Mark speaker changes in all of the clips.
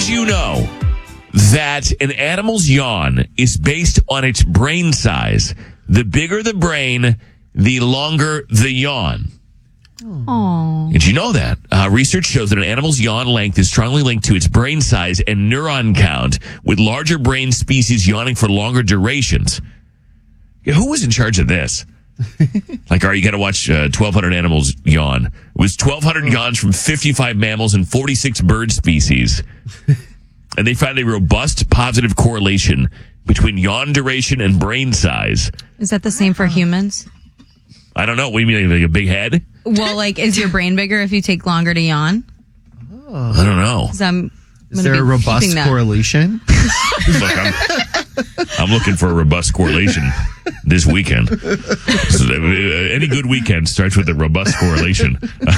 Speaker 1: you know that an animal's yawn is based on its brain size? The bigger the brain, the longer the yawn.
Speaker 2: Aww.
Speaker 1: Did you know that? Research shows that an animal's yawn length is strongly linked to its brain size and neuron count, with larger brain species yawning for longer durations. Who was in charge of this? Like, you got to watch 1,200 animals yawn. It was 1,200 yawns from 55 mammals and 46 bird species. And they found a robust positive correlation between yawn duration and brain size.
Speaker 2: Is that the same for humans?
Speaker 1: I don't know. What do you mean, like a big head?
Speaker 2: Well, like, is your brain bigger if you take longer to yawn?
Speaker 1: I don't know.
Speaker 3: Is there a robust correlation?
Speaker 1: Look, I'm looking for a robust correlation this weekend. So, any good weekend starts with a robust correlation.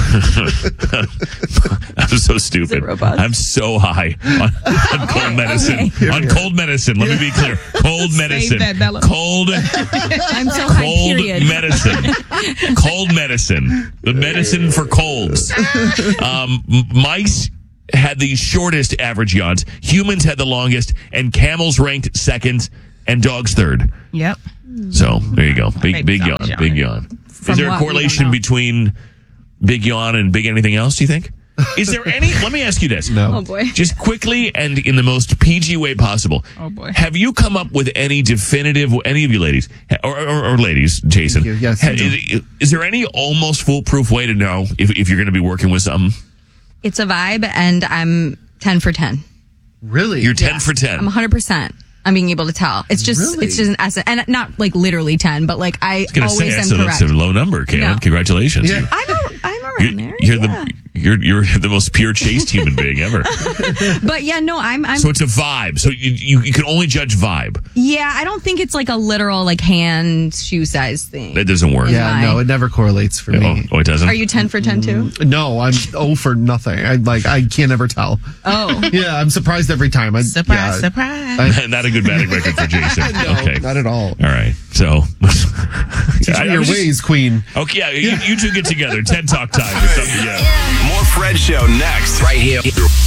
Speaker 1: I'm so stupid. I'm so high on cold medicine.
Speaker 2: Okay.
Speaker 1: On cold medicine. Let me be clear. Cold medicine.
Speaker 2: that, Bella.
Speaker 1: Cold.
Speaker 2: I'm so high,
Speaker 1: Cold
Speaker 2: period.
Speaker 1: medicine. Cold medicine. The medicine for colds. Mice had the shortest average yawns. Humans had the longest, and camels ranked second, and dogs third.
Speaker 4: Yep.
Speaker 1: So there you go. Big yawn. Big yawn. Is there a correlation between big yawn and big anything else, do you think? Is there any? Let me ask you this.
Speaker 3: No.
Speaker 2: Oh, boy.
Speaker 1: Just quickly and in the most PG way possible.
Speaker 4: Oh, boy.
Speaker 1: Have you come up with any definitive, any of you ladies, or ladies, Jason?
Speaker 3: Thank you. Yes, I do.
Speaker 1: Is there any almost foolproof way to know if you're going to be working with something?
Speaker 2: It's a vibe, and I'm 10 for 10.
Speaker 3: Really?
Speaker 1: You're 10 for 10.
Speaker 2: I'm 100%. I'm being able to tell. It's just an essence, and not like literally 10, but like I always am correct.
Speaker 1: That's a low number, Caitlin.
Speaker 2: No.
Speaker 1: Congratulations.
Speaker 3: Yeah.
Speaker 2: I'm around there.
Speaker 1: You're the most pure chaste human being ever.
Speaker 2: But yeah, no, I'm.
Speaker 1: So it's a vibe. So you can only judge vibe.
Speaker 2: Yeah, I don't think it's like a literal like hand shoe size thing.
Speaker 1: That doesn't work.
Speaker 3: Yeah, no, it never correlates for me.
Speaker 1: Oh, it doesn't?
Speaker 2: Are you 10 for 10 too?
Speaker 3: No, I'm 0 for nothing. I can't ever tell.
Speaker 2: Oh.
Speaker 3: Yeah, I'm surprised every time.
Speaker 4: Surprise.
Speaker 1: Not a good batting record for Jason.
Speaker 3: No,
Speaker 1: okay.
Speaker 3: not at all.
Speaker 1: All right. So.
Speaker 3: Teach me your ways, Queen.
Speaker 1: Okay, yeah, you two get together. TED Talk time or something. Yeah.
Speaker 5: More Fred Show next. Right here.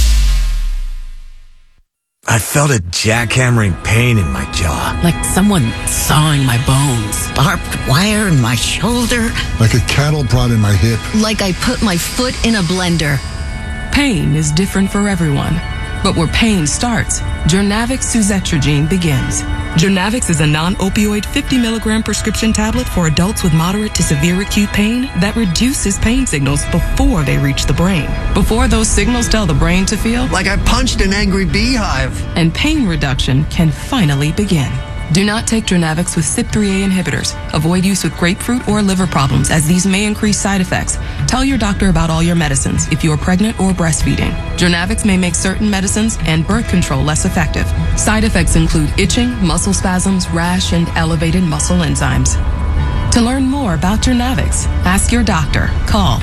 Speaker 6: I felt a jackhammering pain in my jaw.
Speaker 7: Like someone sawing my bones.
Speaker 8: Barbed wire in my shoulder.
Speaker 9: Like a cattle prod in my hip.
Speaker 8: Like I put my foot in a blender.
Speaker 7: Pain is different for everyone. But where pain starts, Jurnavix suzetrigine begins. Jurnavix is a non-opioid 50 milligram prescription tablet for adults with moderate to severe acute pain that reduces pain signals before they reach the brain. Before those signals tell the brain to feel
Speaker 6: Like I punched an angry beehive.
Speaker 7: and pain reduction can finally begin. Do not take Jurnavix with CYP3A inhibitors. Avoid use with grapefruit or liver problems, as these may increase side effects. Tell your doctor about all your medicines if you are pregnant or breastfeeding. Jurnavix may make certain medicines and birth control less effective. Side effects include itching, muscle spasms, rash, and elevated muscle enzymes. To learn more about Jurnavix, ask your doctor. Call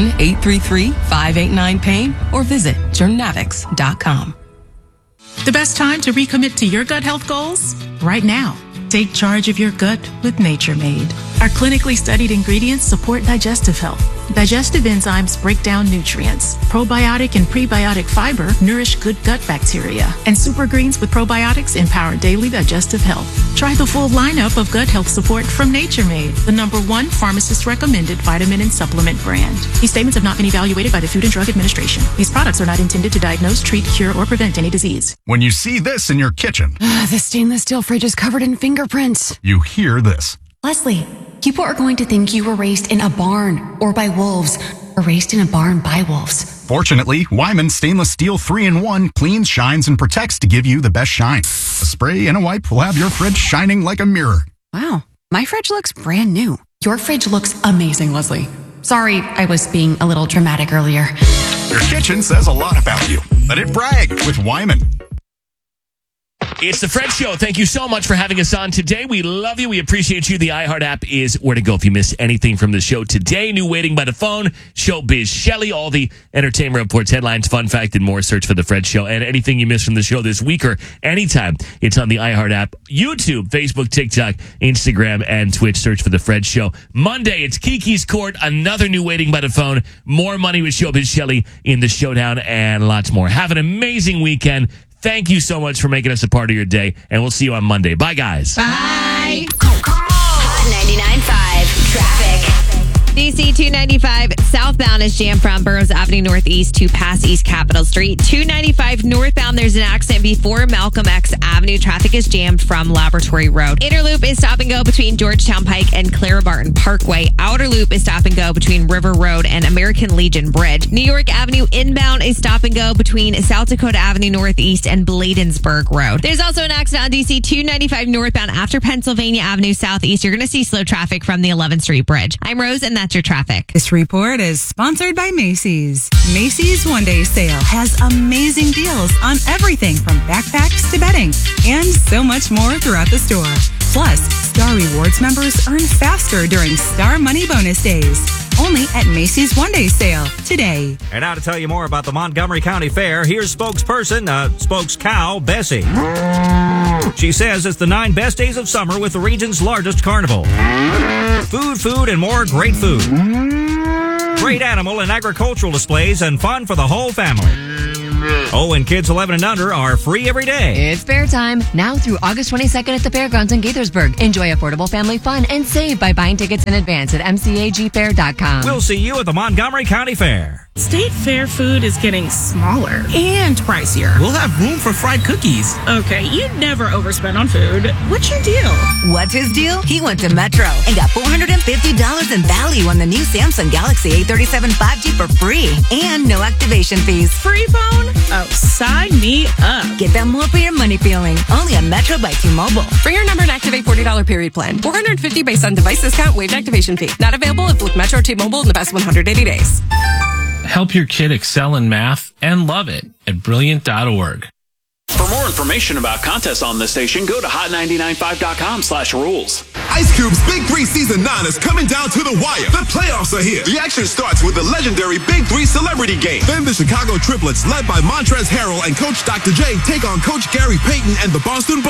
Speaker 7: 1-833-589-PAIN or visit jurnavix.com.
Speaker 4: The best time to recommit to your gut health goals? Right now. Take charge of your gut with Nature Made. Our clinically studied ingredients support digestive health. Digestive enzymes break down nutrients. Probiotic and prebiotic fiber nourish good gut bacteria. And super greens with probiotics empower daily digestive health. Try the full lineup of gut health support from Nature Made, the #1 pharmacist-recommended vitamin and supplement brand. These statements have not been evaluated by the Food and Drug Administration. These products are not intended to diagnose, treat, cure, or prevent any disease.
Speaker 5: When you see this in your kitchen,
Speaker 10: The stainless steel fridge is covered in fingerprints.
Speaker 5: you hear this.
Speaker 10: Leslie, people are going to think you were raised in a barn or by wolves, or raised in a barn by wolves.
Speaker 5: Fortunately, Wyman Stainless Steel 3-in-1 cleans, shines, and protects to give you the best shine. A spray and a wipe will have your fridge shining like a mirror.
Speaker 10: Wow, my fridge looks brand new. Your fridge looks amazing, Leslie. Sorry, I was being a little dramatic earlier.
Speaker 5: Your kitchen says a lot about you. Let it brag with Wyman.
Speaker 1: It's the Fred Show. Thank you so much for having us on today. We love you. We appreciate you. The iHeart app is where to go if you miss anything from the show today. New Waiting by the Phone, Showbiz Shelley, all the entertainment reports, headlines, fun fact, and more. Search for the Fred Show. And anything you missed from the show this week or anytime, it's on the iHeart app, YouTube, Facebook, TikTok, Instagram, and Twitch. Search for the Fred Show. Monday, it's Kiki's Court, another New Waiting by the Phone, more money with Showbiz Shelley in the showdown, and lots more. Have an amazing weekend. Thank you so much for making us a part of your day, and we'll see you on Monday. Bye, guys.
Speaker 2: Bye.
Speaker 11: Hot 99.5 traffic. DC 295 southbound is jammed from Burroughs Avenue Northeast to past East Capitol Street. 295 northbound, there's an accident before Malcolm X Avenue. Traffic is jammed from Laboratory Road. Inner Loop is stop and go between Georgetown Pike and Clara Barton Parkway. Outer Loop is stop and go between River Road and American Legion Bridge. New York Avenue inbound is stop and go between South Dakota Avenue Northeast and Bladensburg Road. There's also an accident on DC 295 northbound after Pennsylvania Avenue Southeast. You're going to see slow traffic from the 11th Street Bridge. I'm Rose, and that's your traffic.
Speaker 12: This report is sponsored by Macy's. Macy's one-day sale has amazing deals on everything from backpacks to bedding and so much more throughout the store. Plus, Star Rewards members earn faster during Star Money Bonus Days. Only at Macy's one-day sale today.
Speaker 13: And now to tell you more about the Montgomery County Fair, here's spokesperson, spokescow, Bessie. She says it's the 9 best days of summer with the region's largest carnival. Food, and more great food. Great animal and agricultural displays and fun for the whole family. Oh, and kids 11 and under are free every day.
Speaker 14: It's fair time. Now through August 22nd at the Fairgrounds in Gaithersburg. Enjoy affordable family fun and save by buying tickets in advance at mcagfair.com.
Speaker 13: We'll see you at the Montgomery County Fair.
Speaker 4: State Fair food is getting smaller and pricier.
Speaker 15: We'll have room for fried cookies.
Speaker 4: Okay, you'd never overspend on food. What's your deal?
Speaker 16: What's his deal? He went to Metro and got $450 in value on the new Samsung Galaxy A37 5G for free and no activation fees.
Speaker 4: Free phone? Oh, sign me up.
Speaker 16: Get that more for your money feeling. Only on Metro by T-Mobile.
Speaker 7: For your number and activate $40 period plan. $450 based on device discount, waived activation fee. Not available if with Metro T-Mobile in the past 180 days.
Speaker 15: Help your kid excel in math and love it at Brilliant.org.
Speaker 17: For more information about contests on this station, go to hot995.com/rules.
Speaker 18: Ice Cube's Big 3 Season 9 is coming down to the wire. The playoffs are here. The action starts with the legendary Big 3 Celebrity Game. Then the Chicago Triplets, led by Montrezl Harrell and Coach Dr. J, take on Coach Gary Payton and the Boston Bullets.